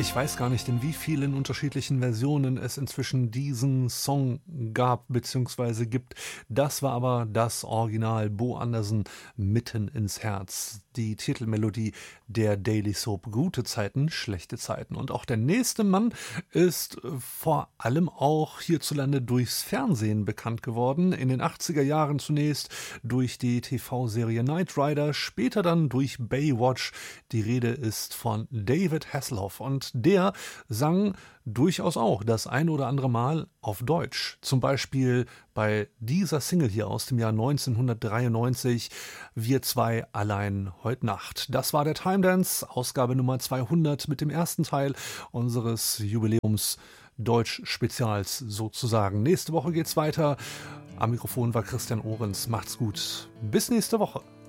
Ich weiß gar nicht, in wie vielen unterschiedlichen Versionen es inzwischen diesen Song gab bzw. gibt. Das war aber das Original Bo Anderson mitten ins Herz. Die Titelmelodie der Daily Soap Gute Zeiten, schlechte Zeiten. Und auch der nächste Mann ist vor allem auch hierzulande durchs Fernsehen bekannt geworden. In den 80er Jahren zunächst durch die TV-Serie Knight Rider, später dann durch Baywatch. Die Rede ist von David Hasselhoff und der sang durchaus auch das ein oder andere Mal auf Deutsch. Zum Beispiel bei dieser Single hier aus dem Jahr 1993, Wir zwei allein heute Nacht. Das war der Time Dance, Ausgabe Nummer 200 mit dem ersten Teil unseres Jubiläums Deutsch-Spezials sozusagen. Nächste Woche geht's weiter. Am Mikrofon war Christian Ohrens. Macht's gut. Bis nächste Woche.